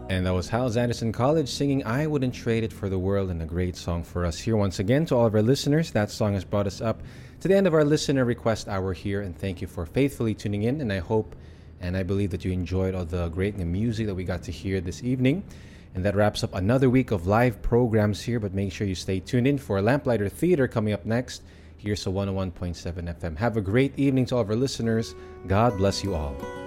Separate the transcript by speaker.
Speaker 1: And that was Hal Anderson College singing I Wouldn't Trade It for the World, and a great song for us here. Once again, to all of our listeners, that song has brought us up to the end of our listener request hour here, and thank you for faithfully tuning in, and I hope and I believe that you enjoyed all the great music that we got to hear this evening. And that wraps up another week of live programs here, but make sure you stay tuned in for Lamplighter Theater coming up next. Here's a 101.7 FM. Have a great evening to all of our listeners. God bless you all.